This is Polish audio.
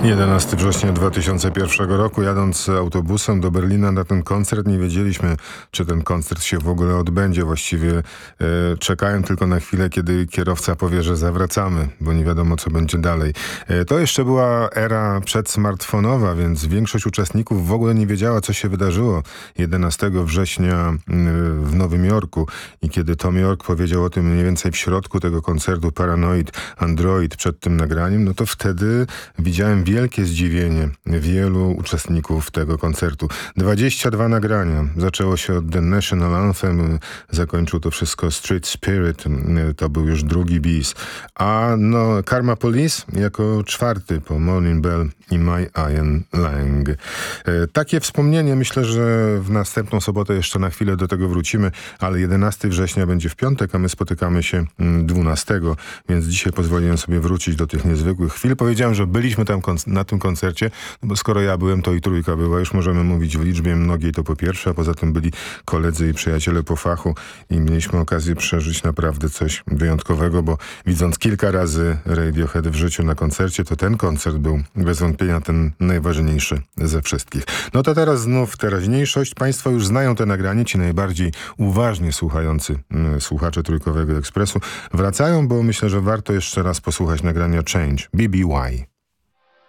11 września 2001 roku, jadąc autobusem do Berlina na ten koncert, nie wiedzieliśmy, czy ten koncert się w ogóle odbędzie. Właściwie czekałem tylko na chwilę, kiedy kierowca powie, że zawracamy, bo nie wiadomo, co będzie dalej. To jeszcze była era przedsmartfonowa, więc większość uczestników w ogóle nie wiedziała, co się wydarzyło 11 września w Nowym Jorku. I kiedy Tom York powiedział o tym mniej więcej w środku tego koncertu Paranoid Android przed tym nagraniem, no to wtedy widziałem wielkie zdziwienie wielu uczestników tego koncertu. 22 nagrania. Zaczęło się od The National Anthem, zakończył to wszystko Street Spirit, to był już drugi bis. A no Karma Police jako czwarty po Morning Bell i My Ian Lang. Takie wspomnienie, myślę, że w następną sobotę jeszcze na chwilę do tego wrócimy, ale 11 września będzie w piątek, a my spotykamy się 12, więc dzisiaj pozwoliłem sobie wrócić do tych niezwykłych chwil. Powiedziałem, że byliśmy tam na tym koncercie, no bo skoro ja byłem, to i trójka była. Już możemy mówić w liczbie mnogiej, to po pierwsze, a poza tym byli koledzy i przyjaciele po fachu i mieliśmy okazję przeżyć naprawdę coś wyjątkowego, bo widząc kilka razy Radiohead w życiu na koncercie, to ten koncert był bez wątpienia ten najważniejszy ze wszystkich. No to teraz znów teraźniejszość. Państwo już znają te nagranie, ci najbardziej uważnie słuchający słuchacze Trójkowego Ekspresu wracają, bo myślę, że warto jeszcze raz posłuchać nagrania Change, BBY.